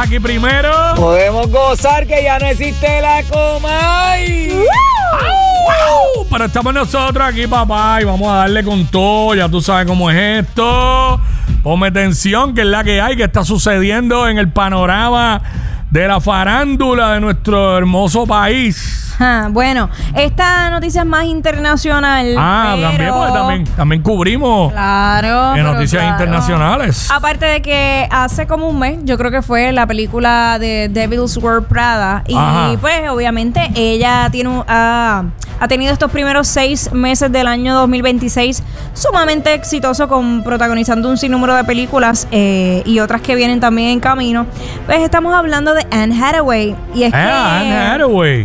aquí primero. Podemos gozar que ya no existe la Comay. ¡Wow! Pero estamos nosotros aquí, papá, y vamos a darle con todo. Ya tú sabes cómo es esto. Ponme atención, que es la que hay, que está sucediendo en el panorama de la farándula de nuestro hermoso país. Bueno, esta noticia es más internacional. También, porque también cubrimos noticias internacionales. Aparte de que hace como un mes, yo creo que fue la película de Devil's Wear Prada. Y pues obviamente ella ha tenido estos primeros 6 meses del año 2026 sumamente exitoso, protagonizando un sinnúmero de películas y otras que vienen también en camino. Pues estamos hablando de Anne Hathaway. Y es que Anne Hathaway,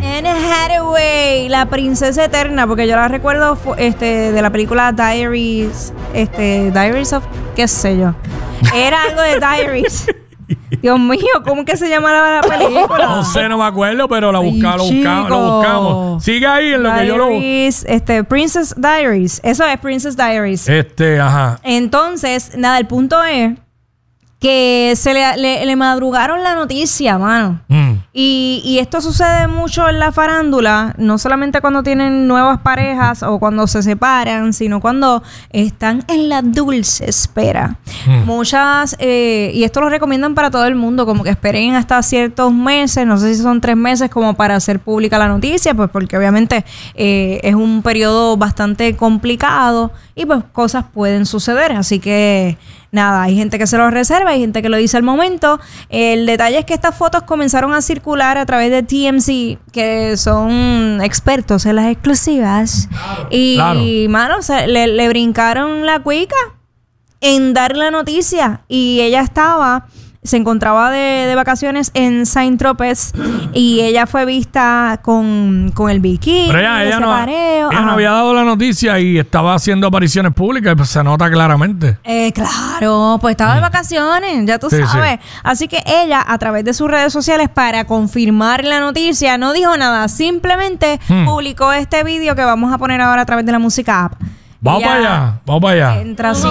la princesa eterna, porque yo la recuerdo de la película Diaries of, qué sé yo. Era algo de Diaries. Dios mío, ¿cómo que se llama la película? No sé, no me acuerdo, pero lo buscamos. Sigue ahí en lo Diaries, que yo lo... Princess Diaries. Eso es Princess Diaries. Entonces, nada, el punto es que le madrugaron la noticia, mano. Y esto sucede mucho en la farándula, no solamente cuando tienen nuevas parejas o cuando se separan, sino cuando están en la dulce espera. Muchas, y esto lo recomiendan para todo el mundo, como que esperen hasta ciertos meses, no sé si son 3 meses, como para hacer pública la noticia, pues porque obviamente es un periodo bastante complicado y pues cosas pueden suceder, así que... Nada, hay gente que se lo reserva, hay gente que lo dice al momento. El detalle es que estas fotos comenzaron a circular a través de TMZ, que son expertos en las exclusivas. Y mano, le brincaron la cuica en dar la noticia. Y ella se encontraba de vacaciones en Saint-Tropez y ella fue vista con el bikini. Pero ella no había dado la noticia y estaba haciendo apariciones públicas, pues se nota claramente. Claro, pues estaba de vacaciones, ya tú sabes. Sí. Así que ella, a través de sus redes sociales, para confirmar la noticia, no dijo nada, simplemente publicó este vídeo que vamos a poner ahora a través de la música app. Vamos para allá. Entra así.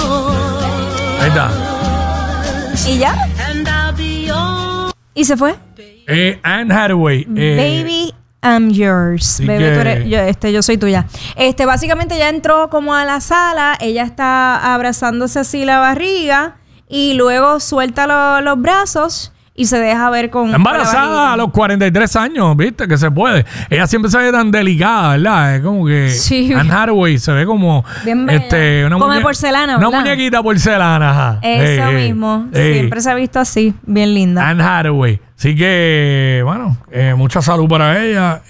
Ahí está. ¿Y ya? ¿Y se fue? Anne Hathaway. Baby, I'm yours. Baby, yo soy tuya. Básicamente ya entró como a la sala. Ella está abrazándose así la barriga. Y luego suelta los brazos y se deja ver con... Embarazada a los 43 años, ¿viste? Que se puede. Ella siempre se ve tan delicada, ¿verdad? Es como que... Sí. Anne Hathaway se ve como... Bien bella. Come porcelana, ¿verdad? Una muñequita porcelana, ajá. Eso mismo. Siempre se ha visto así. Bien linda. Anne Hathaway. Así que, bueno, mucha salud para ella.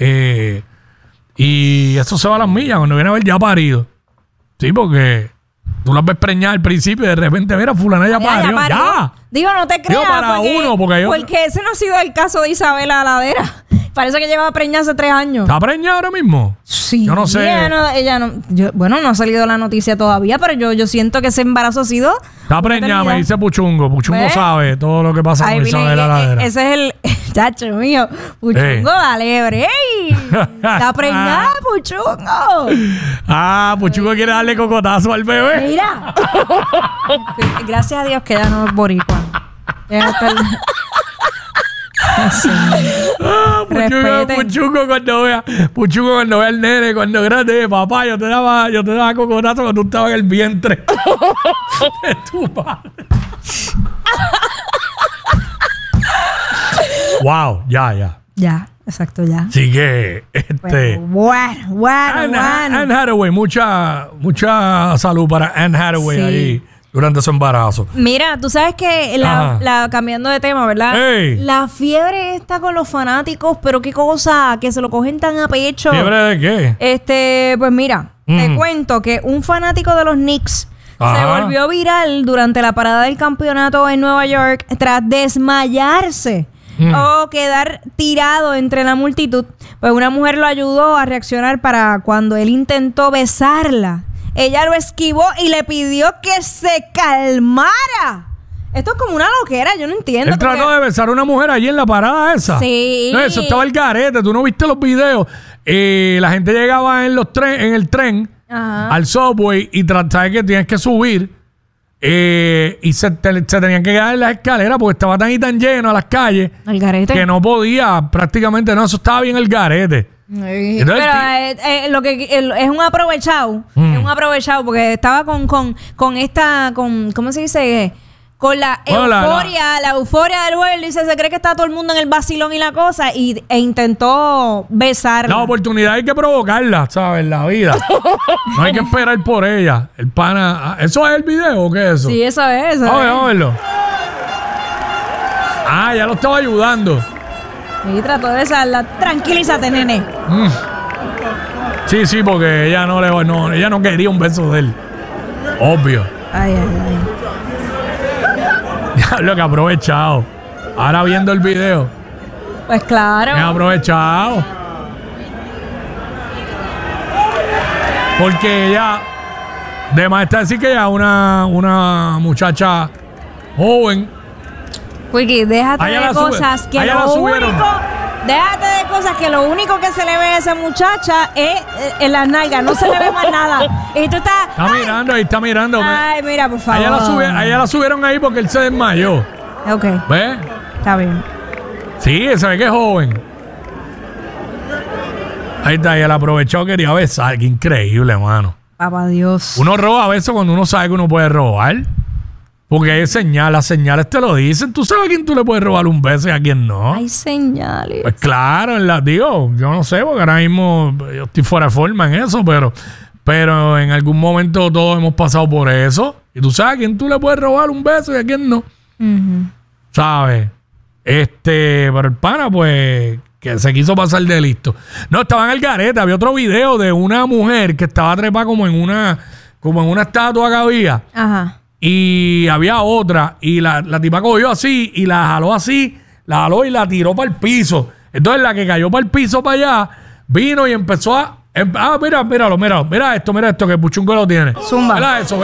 Y eso se va a las millas cuando viene a ver ya parido. Sí, porque... Tú las ves preñadas al principio y de repente, mira, fulana ya parió. ¡Ya! Digo, no te creas. Porque ese no ha sido el caso de Isabela Ladera. Parece que lleva preñada hace 3 años. ¿Está preñada ahora mismo? Sí. Yo no sé. Ella no... no ha salido la noticia todavía, pero yo siento que ese embarazo ha sido... Está preñada, me dice Puchungo. Puchungo sabe todo lo que pasa con Isabela Ladera. Ese es el... Chacho mío. Puchungo, dale, break. Está preñada, Puchungo. Puchungo quiere darle cocotazo al bebé. Mira. Gracias a Dios que ella no es boricua. Puchungo cuando vea al nene, cuando grande, papá, yo te daba cocotazo cuando tú estabas en el vientre de tu padre. Wow, ya, exacto, ya. Así que, bueno. Anne Hathaway, mucha salud para Anne Hathaway ahí durante su embarazo. Mira, tú sabes que cambiando de tema, ¿verdad? La fiebre está con los fanáticos, pero qué cosa, que se lo cogen tan a pecho. ¿Fiebre de qué? Pues mira, te cuento que un fanático de los Knicks se volvió viral durante la parada del campeonato en Nueva York tras desmayarse o quedar tirado entre la multitud. Pues una mujer lo ayudó a reaccionar para cuando él intentó besarla. Ella lo esquivó y le pidió que se calmara. Esto es como una loquera, yo no entiendo. Él trató de besar a una mujer allí en la parada esa. Sí. No, eso estaba el garete, tú no viste los videos. La gente llegaba en el tren al subway y sabes que tienes que subir y se tenían que quedar en las escaleras porque estaba tan y tan lleno a las calles El garete. que no podía prácticamente, no, eso estaba bien el garete. Entonces, pero lo que es un aprovechado, es un aprovechado porque estaba con esta, ¿cómo se dice? Con la euforia, la euforia del juego. Dice, se cree que está todo el mundo en el vacilón y la cosa e intentó besarla. La oportunidad hay que provocarla, ¿sabes? En la vida. No hay que esperar por ella. El pana... ¿Eso es el video o qué es eso? Sí, eso es. Vamos a verlo. Ah, ya lo estaba ayudando. Y trató de besarla. Tranquilízate, nene. Sí, porque ella ella no quería un beso de él. Obvio. Ay. Diablo, que aprovechado. Ahora viendo el video. Pues claro. Me ha aprovechado. Porque ella, de más está decir que ella una muchacha joven. Wiki, déjate de cosas que lo único. Déjate de cosas que lo único que se le ve a esa muchacha es en las nalgas, no se le ve más nada. Y tú estás. Está mirando. Ay, mira, por favor. Ella la subieron ahí porque él se desmayó. Ok. ¿Ves? Está bien. Sí, se ve que es joven. Ahí está, ella la aprovechó, quería besar. Qué increíble, hermano. Papá Dios. Uno roba besos cuando uno sabe que uno puede robar. Porque hay señales, las señales te lo dicen. Tú sabes a quién tú le puedes robar un beso y a quién no. Hay señales. Pues claro, digo, yo no sé, porque ahora mismo yo estoy fuera de forma en eso, pero en algún momento todos hemos pasado por eso. Y tú sabes a quién tú le puedes robar un beso y a quién no. ¿Sabes? Pero el pana, pues, que se quiso pasar de listo. No, estaba en el garete. Había otro video de una mujer que estaba trepada como en una estatua que había. Ajá. Y había otra, y la tipa cogió así, y la jaló así, la jaló y la tiró para el piso. Entonces la que cayó para el piso para allá, vino y empezó a... mira esto que Puchungo lo tiene. Zumba. Mira eso.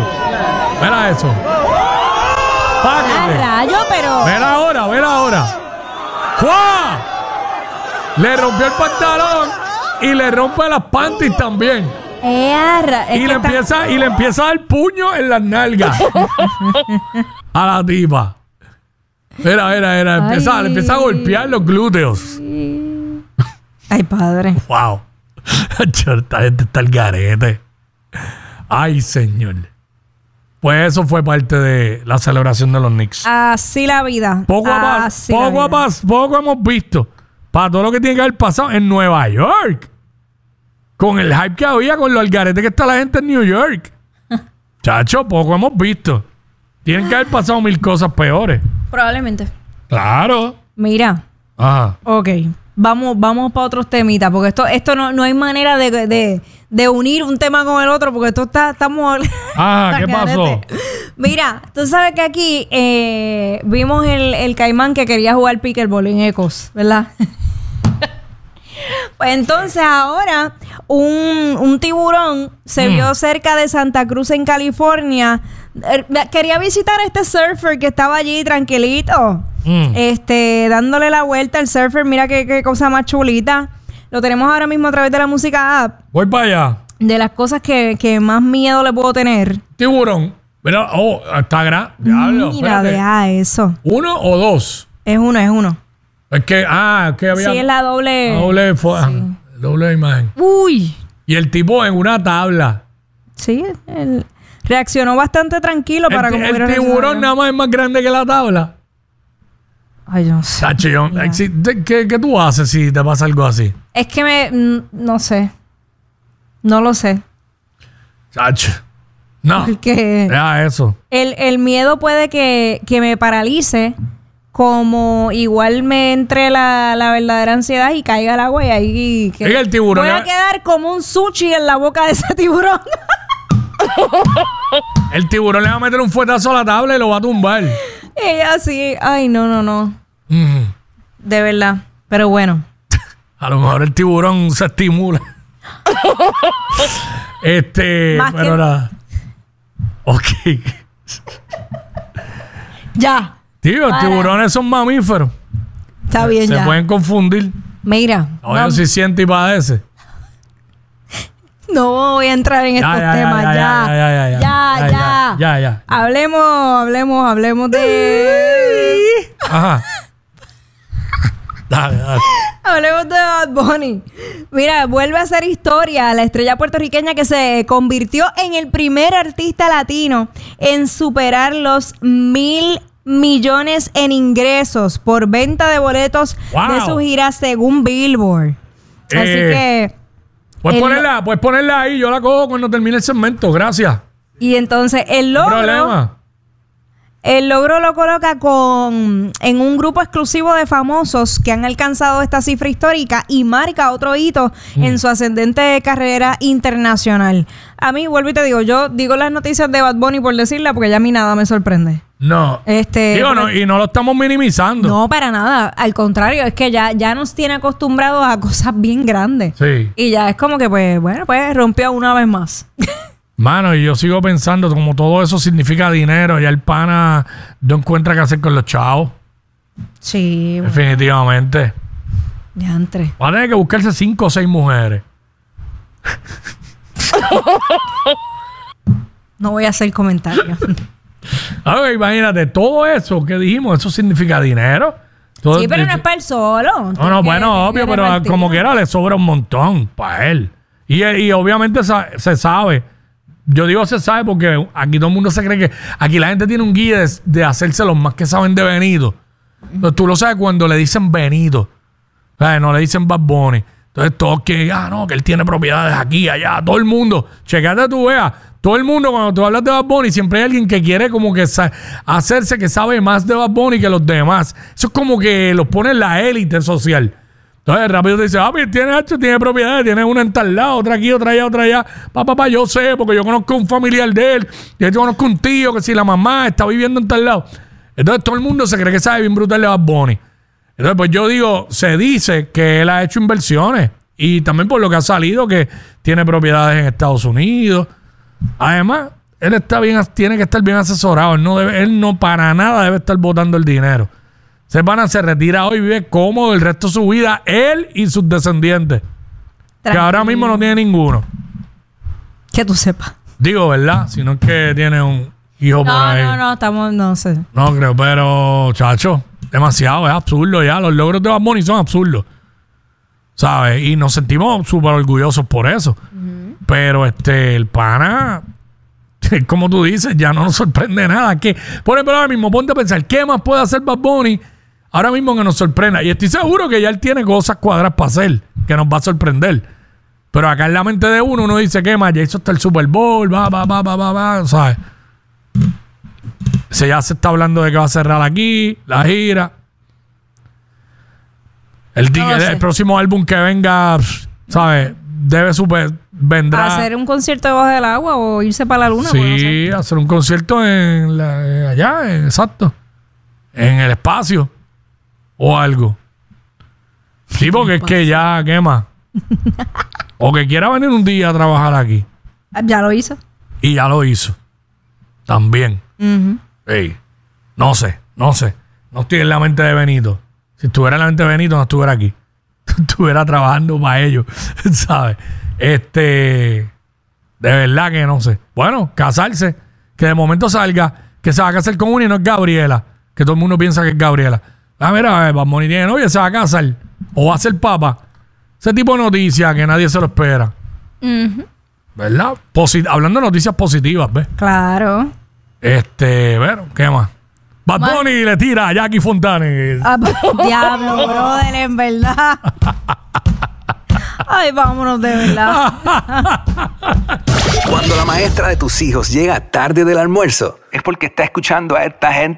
Páquete. Rayo, pero... Vela ahora. ¡Juá! Le rompió el pantalón y le rompe las panties también. Y le empieza a dar puño en las nalgas a la tipa. Mira, le empieza a golpear los glúteos. Ay, padre. Wow. Esta gente está al garete. Ay, señor. Pues eso fue parte de la celebración de los Knicks. Así la vida. Poco hemos visto para todo lo que tiene que haber pasado en Nueva York. Con el hype que había, con lo algarete que está la gente en New York. Chacho, poco hemos visto. Tienen que haber pasado mil cosas peores. Probablemente. Claro. Mira. Ajá. Ok. Vamos para otros temitas, porque esto no hay manera de unir un tema con el otro, porque esto estamos... Ajá, ¿qué pasó? Mira, tú sabes que aquí vimos el caimán que quería jugar pickleball en Ecos, ¿verdad? Pues entonces ahora un tiburón se vio cerca de Santa Cruz en California. Quería visitar a este surfer que estaba allí tranquilito, dándole la vuelta al surfer. Mira qué cosa más chulita. Lo tenemos ahora mismo a través de la música app. Voy para allá. De las cosas que más miedo le puedo tener. Tiburón. Mira, está grande. Mira, deja eso. ¿Uno o dos? Es uno. Es que había... Sí, es la doble... Doble imagen. Uy. Y el tipo en una tabla. Sí, él reaccionó bastante tranquilo para como el tiburón nada más es más grande que la tabla. Ay, yo no sé. Tacho, ¿qué tú haces si te pasa algo así? Es que no sé. No lo sé. Tacho. No. Porque ya eso. El miedo puede que me paralice, como igual me entre la verdadera ansiedad y caiga al agua y ahí el tiburón voy a quedar como un sushi en la boca de ese tiburón. El tiburón le va a meter un fuetazo a la tabla y lo va a tumbar. Ella sí. Ay, no. De verdad. Pero bueno. A lo mejor el tiburón se estimula. Pero nada. Ok. Ya. Tío, los tiburones son mamíferos. Está bien, Se pueden confundir. Mira. No, si siente y padece. No voy a entrar en estos temas. Ya. Ya. Hablemos de... Ajá. Dale. Hablemos de Bad Bunny. Mira, vuelve a hacer historia la estrella puertorriqueña que se convirtió en el primer artista latino en superar los 1,000 millones en ingresos por venta de boletos de su gira según Billboard. Así que... Puedes ponerla ahí, yo la cojo cuando termine el segmento, gracias. Y entonces el logro lo coloca en un grupo exclusivo de famosos que han alcanzado esta cifra histórica y marca otro hito en su ascendente carrera internacional. A mí, vuelvo y te digo, yo digo las noticias de Bad Bunny por decirla porque ya a mí nada me sorprende. No. Y no lo estamos minimizando. No, para nada. Al contrario, es que ya nos tiene acostumbrados a cosas bien grandes. Sí. Y ya es como que, pues rompió una vez más. Mano, y yo sigo pensando, como todo eso significa dinero, ya el pana no encuentra qué hacer con los chavos. Sí. Bueno. Definitivamente. Diantre. Va a tener que buscarse 5 o 6 mujeres. No voy a hacer comentarios. A ver, imagínate, todo eso que dijimos, eso significa dinero. Todo sí, pero no es para él solo. No, bueno, obvio, pero como quiera le sobra un montón para él. Y obviamente se sabe. Yo digo se sabe porque aquí todo el mundo se cree que... Aquí la gente tiene un guía de hacerse los más que saben de Benito. Entonces tú lo sabes cuando le dicen Benito. O sea, no le dicen Bad Bunny. Entonces todos que... que él tiene propiedades aquí, allá. Todo el mundo. Checate tú, veas. Todo el mundo, cuando tú hablas de Bad Bunny, siempre hay alguien que quiere como que hacerse que sabe más de Bad Bunny que los demás. Eso es como que los pone en la élite social. Entonces rápido te dice, tiene propiedades, tiene una en tal lado, otra aquí, otra allá. Papá, yo sé, porque yo conozco un familiar de él. Yo conozco un tío que si la mamá está viviendo en tal lado. Entonces todo el mundo se cree que sabe bien brutal de Bad Bunny. Entonces pues yo digo, se dice que él ha hecho inversiones. Y también por lo que ha salido, que tiene propiedades en Estados Unidos. Además, él tiene que estar bien asesorado. Él no para nada debe estar botando el dinero. Ese pana se retira hoy y vive cómodo el resto de su vida, él y sus descendientes. Tranquilo. Que ahora mismo no tiene ninguno. Que tú sepas. Digo, ¿verdad? Si no es que tiene un hijo por ahí. No sé. No creo, pero, chacho, demasiado, es absurdo ya. Los logros de Bad Bunny son absurdos. ¿Sabes? Y nos sentimos súper orgullosos por eso. Pero el pana, como tú dices, ya no nos sorprende nada. Por ejemplo, ahora mismo, ponte a pensar, ¿qué más puede hacer Bad Bunny ahora mismo que nos sorprenda? Y estoy seguro que ya él tiene cosas cuadradas para hacer, que nos va a sorprender. Pero acá en la mente de uno dice, ¿qué más? Ya hizo hasta el Super Bowl, ¿sabes? Ya se está hablando de que va a cerrar aquí, la gira. El próximo álbum que venga, ¿sabes? Vendrá. ¿Hacer un concierto debajo del agua o irse para la luna? Sí, hacer un concierto exacto. En el espacio. O algo. Sí, porque es que ya, ¿qué más? O que quiera venir un día a trabajar aquí. Ya lo hizo. Y ya lo hizo. También. Hey, no sé. No estoy en la mente de Benito. Si estuviera en la mente de Benito, no estuviera aquí. Estuviera trabajando para ellos, ¿sabes? De verdad que no sé. Bueno, casarse, que de momento salga, que se va a casar con una y no es Gabriela, que todo el mundo piensa que es Gabriela. Mira, Bad Bunny tiene novia, se va a casar, o va a ser papa. Ese tipo de noticias que nadie se lo espera. ¿Verdad? Hablando de noticias positivas, ¿ves? Claro. Bueno, ¿qué más? Bad Bunny le tira a Jackie Fontanes. Diablo, brother, en verdad. Ay, vámonos de verdad. Cuando la maestra de tus hijos llega tarde del almuerzo, es porque está escuchando a esta gente.